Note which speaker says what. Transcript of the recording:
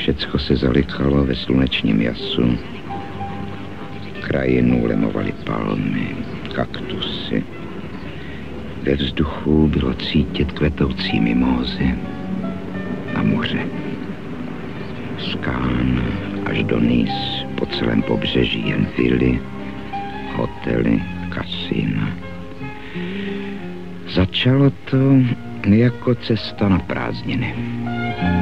Speaker 1: Všecko se zalikalo ve slunečním jasu. Krajinu lemovaly palmy, kaktusy. Ve vzduchu bylo cítit kvetoucí mimózy a moře. Z Cannes až do Nice po celém pobřeží jen vily, hotely, kasína. Začalo to jako cesta na prázdniny.